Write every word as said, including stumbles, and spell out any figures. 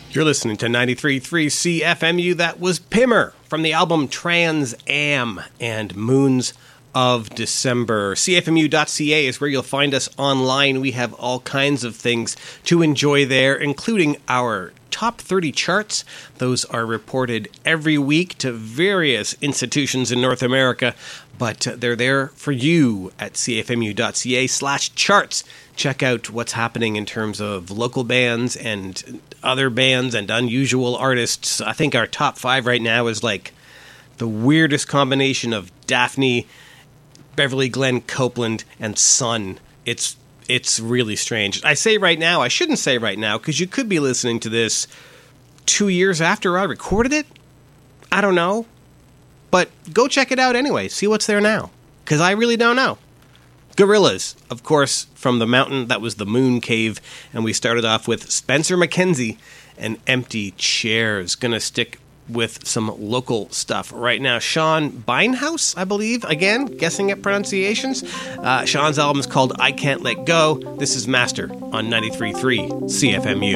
You're listening to ninety-three point three C F M U. That was Pimmer from the album Trans Am and Moons of December. C F M U dot C A is where you'll find us online. We have all kinds of things to enjoy there, including our top thirty charts. Those are reported every week to various institutions in North America, but they're there for you at C F M U dot C A slash charts. Check out what's happening in terms of local bands and other bands and unusual artists. I think our top five right now is like the weirdest combination of Daphne, Beverly Glenn Copeland, and Sun. It's it's really strange. I say right now, I shouldn't say right now, because you could be listening to this two years after I recorded it. I don't know. But go check it out anyway. See what's there now. Because I really don't know. Gorillaz, of course, from the mountain that was the Moon Cave. And we started off with Spencer McKenzie and Empty Chairs. Gonna stick with some local stuff right now. Sean Beinhaus, I believe, again, guessing at pronunciations. Uh, Sean's album is called I Can't Let Go. This is Master on ninety-three point three C F M U.